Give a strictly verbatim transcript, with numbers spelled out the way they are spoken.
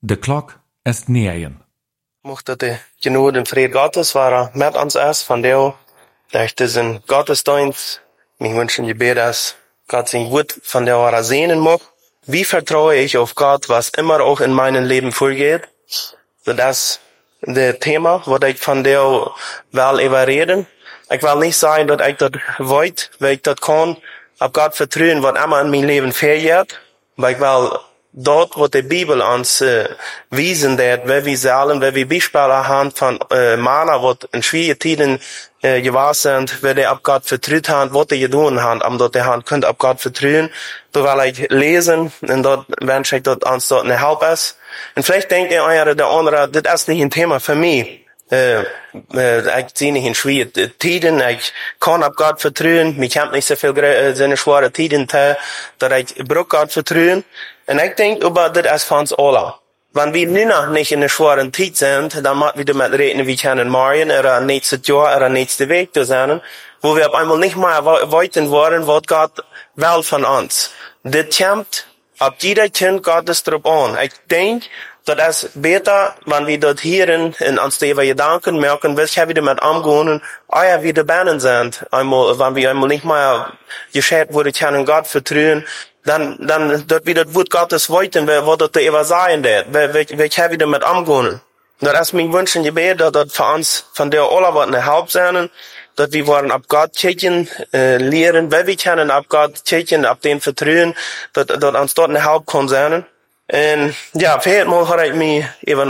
De klok is negen. Mocht dat de genode en vrede Gottes waren met ons is, van deel, dat is een Gottesdienst. Mich wünschen Gebet, dass Gott sein Wort von der Hora sehnen mag. Wie vertraue ich auf Gott, was immer auch in meinem Leben vorgeht? So das das Thema, was ich von der will überreden. Ich will nicht sagen, dass ich das weiß, weil ich das kann, auf Gott vertrauen, was immer in meinem Leben vorgeht. Aber ich will dort, wo die Bibel uns äh, wiesen wird, wie wir sollen, wie wir Beispiele haben von äh, Männer, die in schwierigen Zeiten äh, gewesen sind, wie die auf Gott vertraut haben, was die getan haben, aber dort die Hand könnt auf Gott vertrauen. Da will ich lesen, und dort wünsche ich, dass uns dort eine Hilfe ist. Und vielleicht denkt ihr, einer oder andere, das ist nicht ein Thema für mich. Äh, äh, ich sehe nicht in schwierige Zeiten, ich kann auf Gott vertrauen, mich hat nicht so viel äh, so eine schwere Zeiten, dass ich brauche Gott vertrauen. Und ich denke, aber das ist für uns alle. Wenn wir nun noch nicht in einer schweren Zeit sind, dann müssen wir damit reden, wir können morgen oder nächstes Jahr oder nächste Weg zu sein, wo wir auf einmal nicht mehr weiten wollen, was Gott will von uns. Das kommt auf jeder Kind Gottes drauf an. Ich denke, das ist besser, wenn wir dort hier in, in uns die Gedanken merken, welche wir damit umgehen, euer wieder Bahnen sind. Einmal, wenn wir einmal nicht mehr gescheit wurde, können Gott vertrauen, dann, dann, dort wieder das Wort Gottes weiten, was dort der sein wird, welche wir damit umgehen. Das ist mein Wunsch und Gebet, dass dort für uns, von der alle was eine Haupt sein, dass wir wollen ab Gott kicken, äh, lehren, weil wir können ab Gott kicken, ab den vertrauen, dass, dass uns dort eine Haupt kann sein. Und, ja, viermal habe ich mich eben